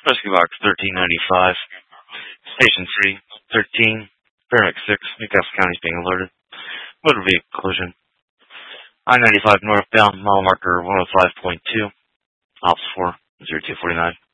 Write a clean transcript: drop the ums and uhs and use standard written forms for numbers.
Rescue Box 1395. Station 3, 13, Paramedic 6, Newcastle County is being alerted. Motor vehicle collision. I-95 northbound, mile marker 105.2. Ops 4, 0249.